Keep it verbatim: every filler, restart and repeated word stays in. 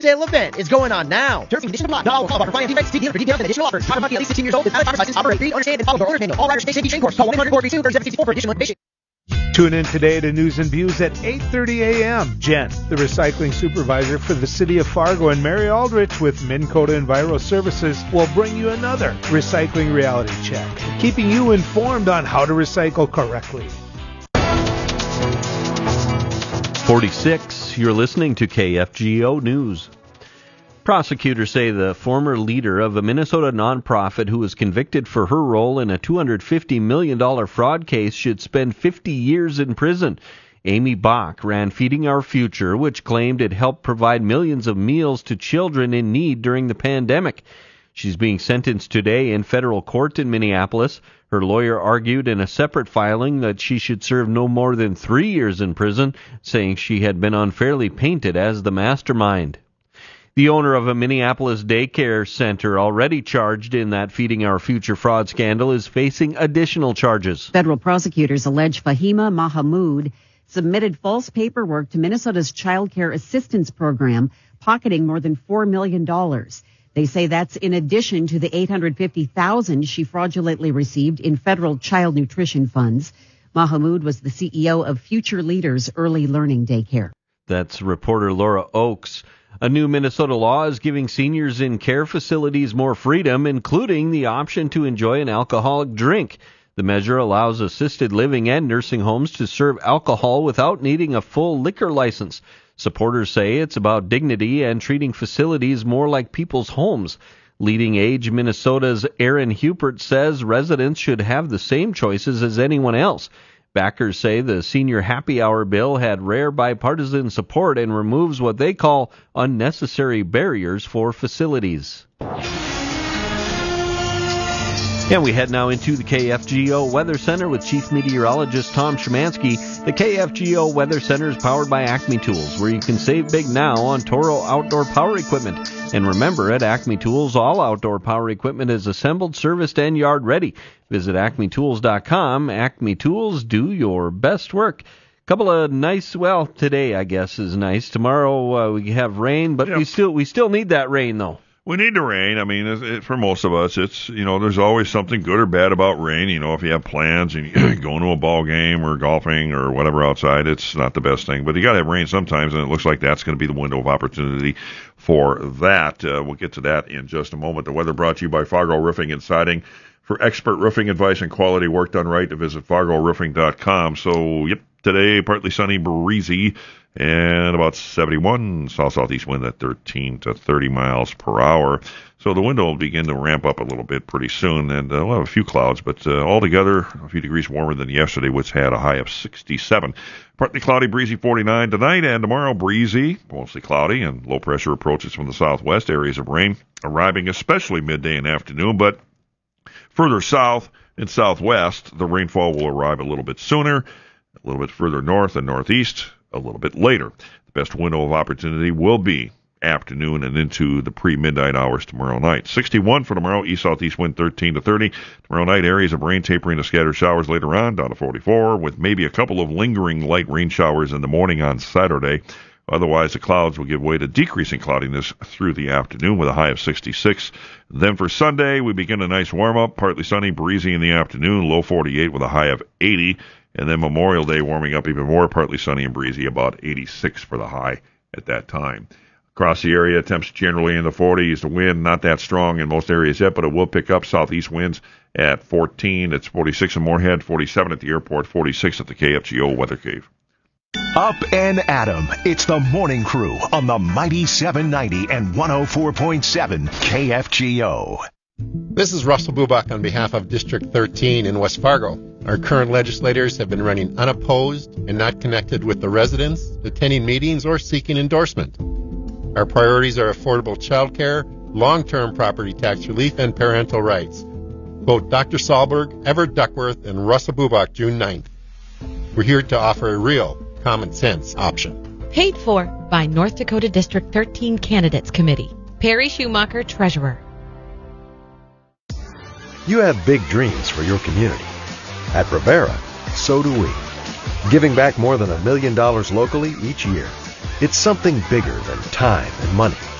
sale event is going on now. Terms and conditions apply. Not all call bar for financing rates. See dealer for details and additional offers. Driver must be at least sixteen years old with valid driver's license. Operate free, understand, and follow the owner's manual. All riders stay safety train course. Call one eight hundred four three two three seven six four for additional information. Tune in today to News and Views at eight thirty a.m. Jen, the recycling supervisor for the city of Fargo, and Mary Aldrich with Minn Kota Enviro Services will bring you another recycling reality check, keeping you informed on how to recycle correctly. forty-six, you're listening to K F G O News. Prosecutors say the former leader of a Minnesota nonprofit who was convicted for her role in a two hundred fifty million dollars fraud case should spend fifty years in prison. Amy Bach ran Feeding Our Future, which claimed it helped provide millions of meals to children in need during the pandemic. She's being sentenced today in federal court in Minneapolis. Her lawyer argued in a separate filing that she should serve no more than three years in prison, saying she had been unfairly painted as the mastermind. The owner of a Minneapolis daycare center already charged in that Feeding Our Future fraud scandal is facing additional charges. Federal prosecutors allege Fahima Mahamud submitted false paperwork to Minnesota's Child Care Assistance Program, pocketing more than four million dollars. They say that's in addition to the eight hundred fifty thousand dollars she fraudulently received in federal child nutrition funds. Mahamud was the C E O of Future Leaders Early Learning Daycare. That's reporter Laura Oakes. A new Minnesota law is giving seniors in care facilities more freedom, including the option to enjoy an alcoholic drink. The measure allows assisted living and nursing homes to serve alcohol without needing a full liquor license. Supporters say it's about dignity and treating facilities more like people's homes. Leading Age Minnesota's Aaron Hupert says residents should have the same choices as anyone else. Backers say the senior happy hour bill had rare bipartisan support and removes what they call unnecessary barriers for facilities. And we head now into the K F G O Weather Center with Chief Meteorologist Tom Szymanski. The K F G O Weather Center is powered by Acme Tools, where you can save big now on Toro outdoor power equipment. And remember, at Acme Tools, all outdoor power equipment is assembled, serviced, and yard ready. Visit acme tools dot com. Acme Tools, do your best work. Couple of nice, well, today I guess is nice. Tomorrow uh, we have rain, but yep. we still we still need that rain though. We need the rain. I mean, it, it, for most of us, it's, you know, there's always something good or bad about rain. You know, if you have plans and you're going to a ball game or golfing or whatever outside, it's not the best thing. But you got to have rain sometimes, and it looks like that's going to be the window of opportunity for that. Uh, we'll get to that in just a moment. The weather brought to you by Fargo Roofing and Siding. For expert roofing advice and quality work done right, to visit fargo roofing dot com. So, yep, today, partly sunny, breezy, and about seventy-one, south-southeast wind at thirteen to thirty miles per hour. So the wind will begin to ramp up a little bit pretty soon, and uh, we'll have a few clouds, but uh, altogether a few degrees warmer than yesterday, which had a high of sixty-seven. Partly cloudy, breezy, forty-nine tonight, and tomorrow breezy, mostly cloudy, and low pressure approaches from the southwest. Areas of rain arriving especially midday and afternoon, but further south and southwest, the rainfall will arrive a little bit sooner, a little bit further north and northeast, a little bit later. The best window of opportunity will be afternoon and into the pre-midnight hours tomorrow night. sixty-one for tomorrow, east-southeast wind thirteen to thirty. Tomorrow night, areas of rain tapering to scattered showers later on, down to forty-four, with maybe a couple of lingering light rain showers in the morning on Saturday. Otherwise, the clouds will give way to decreasing cloudiness through the afternoon with a high of sixty-six. Then for Sunday, we begin a nice warm-up, partly sunny, breezy in the afternoon, low forty-eight with a high of eighty. And then Memorial Day warming up even more, partly sunny and breezy, about eighty-six for the high at that time. Across the area, temps generally in the forties. The wind not that strong in most areas yet, but it will pick up. Southeast winds at fourteen. It's forty-six in Moorhead, forty-seven at the airport, forty-six at the K F G O Weather Cave. Up and Adam. It's the Morning Crew on the mighty seven ninety and one oh four point seven K F G O. This is Russell Bubak on behalf of District thirteen in West Fargo. Our current legislators have been running unopposed and not connected with the residents, attending meetings, or seeking endorsement. Our priorities are affordable child care, long-term property tax relief, and parental rights. Vote Doctor Sahlberg, Everett Duckworth, and Russell Bubak June ninth. We're here to offer a real common sense option. Paid for by North Dakota District thirteen Candidates Committee. Perry Schumacher, Treasurer. You have big dreams for your community. At Rivera, so do we. Giving back more than a million dollars locally each year. It's something bigger than time and money.